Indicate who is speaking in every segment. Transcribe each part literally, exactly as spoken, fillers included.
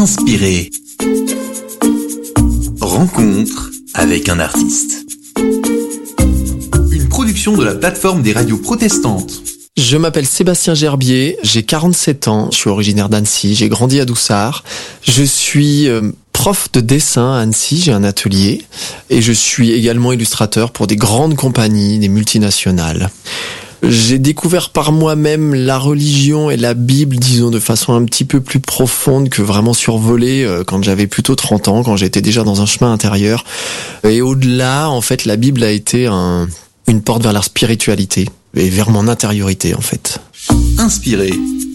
Speaker 1: Inspiré. Rencontre avec un artiste. Une production de la plateforme des radios protestantes.
Speaker 2: Je m'appelle Sébastien Gerbier, j'ai quarante-sept ans, je suis originaire d'Annecy, j'ai grandi à Doussard. Je suis euh, prof de dessin à Annecy, j'ai un atelier et je suis également illustrateur pour des grandes compagnies, des multinationales. J'ai découvert par moi-même la religion et la Bible, disons, de façon un petit peu plus profonde que vraiment survolée euh, quand j'avais plutôt trente ans, quand j'étais déjà dans un chemin intérieur. Et au-delà, en fait, la Bible a été un, une porte vers la spiritualité et vers mon intériorité, en fait.
Speaker 1: Inspiré.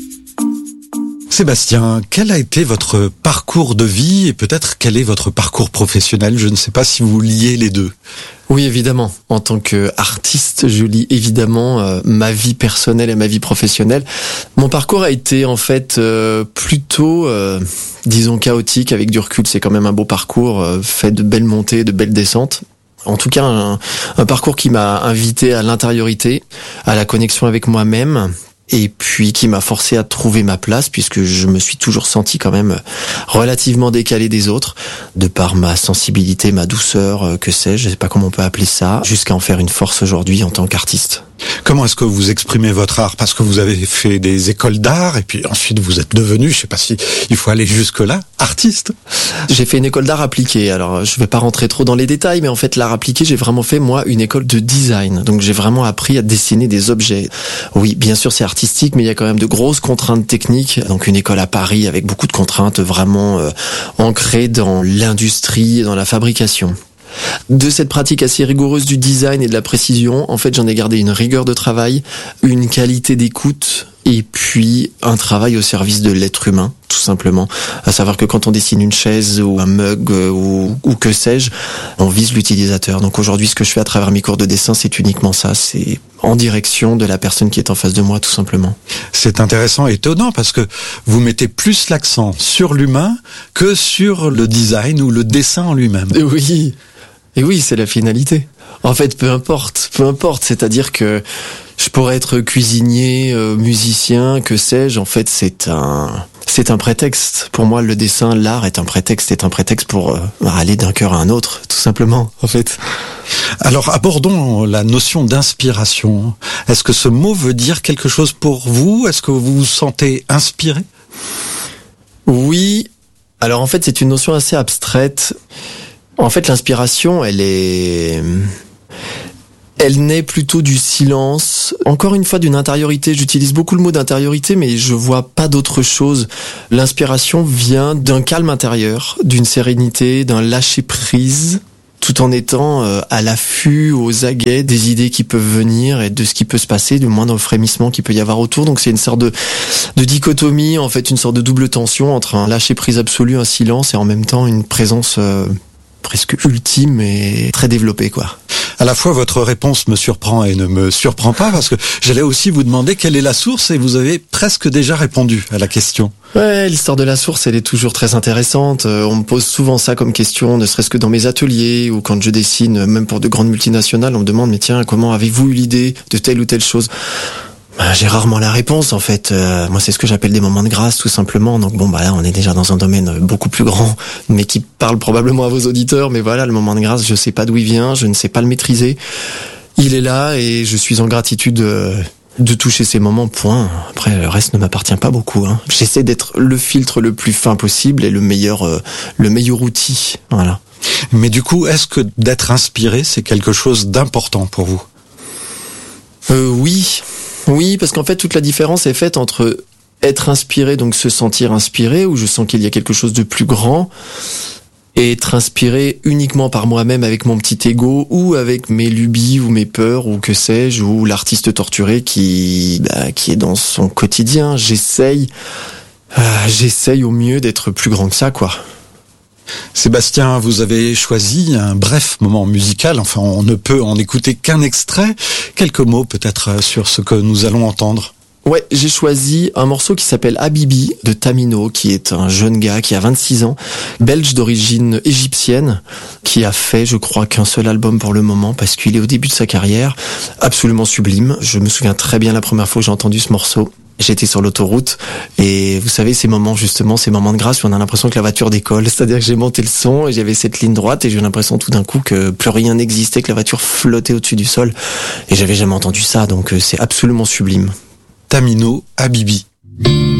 Speaker 3: Sébastien, quel a été votre parcours de vie et peut-être quel est votre parcours professionnel? Je ne sais pas si vous liez les deux.
Speaker 2: Oui, évidemment. En tant qu'artiste, je lis évidemment euh, ma vie personnelle et ma vie professionnelle. Mon parcours a été en fait euh, plutôt, euh, disons, chaotique avec du recul. C'est quand même un beau parcours, euh, fait de belles montées, de belles descentes. En tout cas, un, un parcours qui m'a invité à l'intériorité, à la connexion avec moi-même, et puis qui m'a forcé à trouver ma place, puisque je me suis toujours senti quand même relativement décalé des autres, de par ma sensibilité, ma douceur, que sais-je, je sais pas comment on peut appeler ça, jusqu'à en faire une force aujourd'hui en tant qu'artiste.
Speaker 3: Comment est-ce que vous exprimez votre art? Parce que vous avez fait des écoles d'art et puis ensuite vous êtes devenu, je sais pas si il faut aller jusque-là, artiste.
Speaker 2: J'ai fait une école d'art appliqué. Alors, je vais pas rentrer trop dans les détails, mais en fait, l'art appliqué, j'ai vraiment fait, moi, une école de design. Donc, j'ai vraiment appris à dessiner des objets. Oui, bien sûr, c'est artistique, mais il y a quand même de grosses contraintes techniques. Donc, une école à Paris avec beaucoup de contraintes vraiment euh, ancrées dans l'industrie et dans la fabrication. De cette pratique assez rigoureuse du design et de la précision, en fait, j'en ai gardé une rigueur de travail, une qualité d'écoute et puis un travail au service de l'être humain, tout simplement. À savoir que quand on dessine une chaise ou un mug ou, ou que sais-je, on vise l'utilisateur. Donc aujourd'hui, ce que je fais à travers mes cours de dessin, c'est uniquement ça. C'est en direction de la personne qui est en face de moi, tout simplement.
Speaker 3: C'est intéressant et étonnant parce que vous mettez plus l'accent sur l'humain que sur le design ou le dessin en lui-même.
Speaker 2: Oui. Et oui, c'est la finalité. En fait, peu importe, peu importe. C'est-à-dire que je pourrais être cuisinier, euh, musicien, que sais-je. En fait, c'est un, c'est un prétexte. Pour moi, le dessin, l'art est un prétexte. C'est un prétexte pour euh, aller d'un cœur à un autre, tout simplement, en fait.
Speaker 3: Alors, abordons la notion d'inspiration. Est-ce que ce mot veut dire quelque chose pour vous? Est-ce que vous vous sentez inspiré?
Speaker 2: Oui. Alors, en fait, c'est une notion assez abstraite. En fait, l'inspiration, elle est, elle naît plutôt du silence. Encore une fois, d'une intériorité. J'utilise beaucoup le mot d'intériorité, mais je vois pas d'autre chose. L'inspiration vient d'un calme intérieur, d'une sérénité, d'un lâcher prise, tout en étant à l'affût, aux aguets des idées qui peuvent venir et de ce qui peut se passer, du moindre frémissement qu'il peut y avoir autour. Donc c'est une sorte de, de dichotomie, en fait, une sorte de double tension entre un lâcher prise absolu, un silence et en même temps une présence euh, presque ultime et très développée, quoi.
Speaker 3: À la fois, votre réponse me surprend et ne me surprend pas parce que j'allais aussi vous demander quelle est la source et vous avez presque déjà répondu à la question.
Speaker 2: Ouais, l'histoire de la source, elle est toujours très intéressante. Euh, on me pose souvent ça comme question, ne serait-ce que dans mes ateliers ou quand je dessine, même pour de grandes multinationales, on me demande, mais tiens, comment avez-vous eu l'idée de telle ou telle chose? Bah, j'ai rarement la réponse, en fait. Euh, moi, c'est ce que j'appelle des moments de grâce, tout simplement. Donc bon, bah là, on est déjà dans un domaine beaucoup plus grand, mais qui parle probablement à vos auditeurs. Mais voilà, le moment de grâce, je sais pas d'où il vient, je ne sais pas le maîtriser. Il est là et je suis en gratitude euh, de toucher ces moments, point. Après, le reste ne m'appartient pas beaucoup, hein. J'essaie d'être le filtre le plus fin possible et le meilleur, euh, le meilleur outil. Voilà.
Speaker 3: Mais du coup, est-ce que d'être inspiré, c'est quelque chose d'important pour vous?
Speaker 2: Euh, oui. Oui, parce qu'en fait, toute la différence est faite entre être inspiré, donc se sentir inspiré, où je sens qu'il y a quelque chose de plus grand, et être inspiré uniquement par moi-même avec mon petit ego, ou avec mes lubies, ou mes peurs, ou que sais-je, ou l'artiste torturé qui, bah, qui est dans son quotidien. J'essaye, euh, j'essaye au mieux d'être plus grand que ça, quoi.
Speaker 3: Sébastien, vous avez choisi un bref moment musical, enfin on ne peut en écouter qu'un extrait. Quelques mots peut-être sur ce que nous allons entendre.
Speaker 2: Ouais, j'ai choisi un morceau qui s'appelle Habibi de Tamino, qui est un jeune gars qui a vingt-six ans, belge d'origine égyptienne, qui a fait, je crois, qu'un seul album pour le moment, parce qu'il est au début de sa carrière, absolument sublime. Je me souviens très bien la première fois que j'ai entendu ce morceau. J'étais sur l'autoroute et vous savez ces moments justement, ces moments de grâce où on a l'impression que la voiture décolle. C'est-à-dire que j'ai monté le son et j'avais cette ligne droite et j'ai eu l'impression tout d'un coup que plus rien n'existait, que la voiture flottait au-dessus du sol. Et j'avais jamais entendu ça, donc c'est absolument sublime.
Speaker 3: Tamino Habibi.